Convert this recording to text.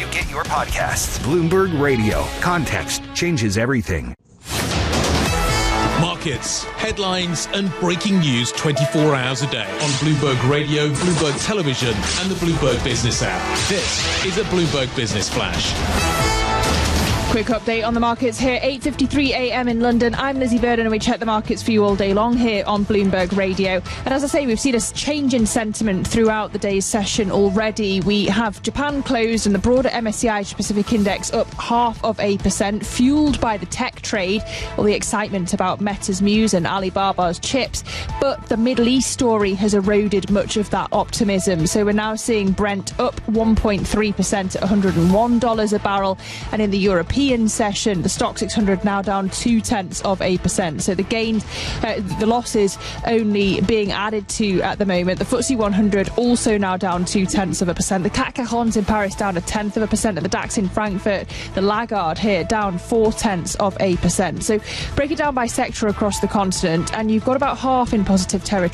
you get your podcasts. Bloomberg Radio. Context changes everything. Markets, headlines and breaking news 24 hours a day on Bloomberg Radio, Bloomberg Television and the Bloomberg Business app. This is a Bloomberg Business Flash. Quick update on the markets here, 8:53 a.m. in London. I'm Lizzie Burden and we check the markets for you all day long here on Bloomberg Radio. And as I say, we've seen a change in sentiment throughout the day's session already. We have Japan closed and the broader MSCI Asia Pacific Index up 0.5%, fueled by the tech trade, all the excitement about Meta's Muse and Alibaba's chips. But the Middle East story has eroded much of that optimism. So we're now seeing Brent up 1.3% at $101 a barrel. And in the European session, the Stock 600 now down 0.2%. So the gains, the losses only being added to at the moment. The FTSE 100 also now down 0.2%. The CAC 40 in Paris down 0.1%, and the DAX in Frankfurt, the laggard here, down 0.4%. So break it down by sector across the continent, and you've got about half in positive territory.